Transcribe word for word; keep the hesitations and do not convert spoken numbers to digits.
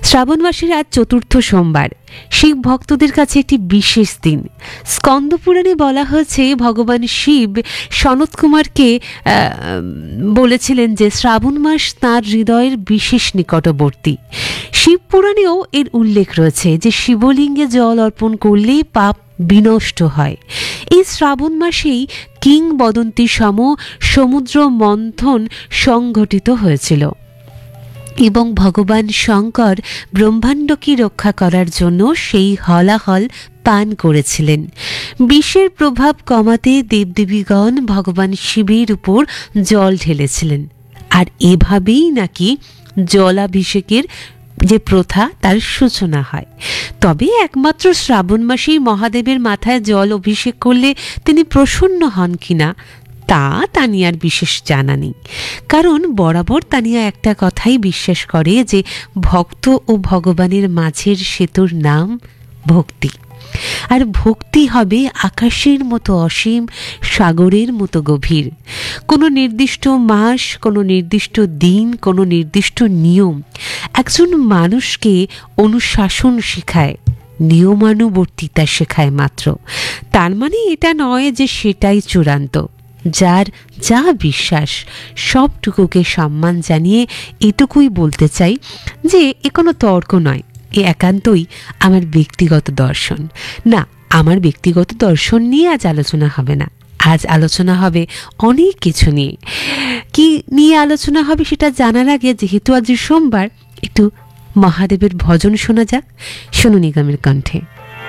শ্রাবণ মাসের আজ চতুর্থ সোমবার, শিব ভক্তদের কাছে একটি বিশেষ দিন। স্কন্দ পুরাণে বলা হয়েছে ভগবান শিব সনত কুমারকে বলেছিলেন যে শ্রাবণ মাস তাঁর হৃদয়ের বিশেষ নিকটবর্তী। শিব পুরাণেও এর উল্লেখ রয়েছে যে শিবলিঙ্গে জল অর্পণ করলে পাপ বিনষ্ট হয়। এই শ্রাবণ মাসেই কিংবদন্তি সম সমুদ্র মন্থন সংঘটিত হয়েছিল এবং ভগবান শঙ্কর ব্রহ্মাণ্ডকে রক্ষা করার জন্য সেই হলাহল পান করেছিলেন। বিষের প্রভাব কমাতে দেবদেবীগণ ভগবান শিবের উপর জল ঢেলেছিলেন, আর এভাবেই নাকি জলাভিষেকের যে প্রথা তার সূচনা হয়। তবে একমাত্র শ্রাবণ মাসেই মহাদেবের মাথায় জল অভিষেক করলে তিনি প্রসন্ন হন কিনা তা তানিয়ার বিশেষ জানা নেই, কারণ বরাবর তানিয়া একটা কথাই বিশ্বাস করে যে ভক্ত ও ভগবানের মাঝের সেতুর নাম ভক্তি, আর ভক্তি হবে আকাশের মতো অসীম, সাগরের মতো গভীর। কোনো নির্দিষ্ট মাস, কোনো নির্দিষ্ট দিন, কোনো নির্দিষ্ট নিয়ম একজন মানুষকে অনুশাসন শেখায়, নিয়মানুবর্তিতা শেখায় মাত্র। তার মানে এটা নয় যে সেটাই চূড়ান্ত। যার যা বিশ্বাস সবটুকুকে সম্মান জানিয়ে এটুকুই বলতে চাই যে এ কোনো তর্ক নয়, এ একান্তই আমার ব্যক্তিগত দর্শন। না, আমার ব্যক্তিগত দর্শন নিয়ে আজ আলোচনা হবে না। আজ আলোচনা হবে অনেক কিছু নিয়ে। কি নিয়ে আলোচনা হবে সেটা জানার আগে, যেহেতু আজ সোমবার, একটু মহাদেবের ভজন শোনা যাক। সোনু নিগমের কণ্ঠে।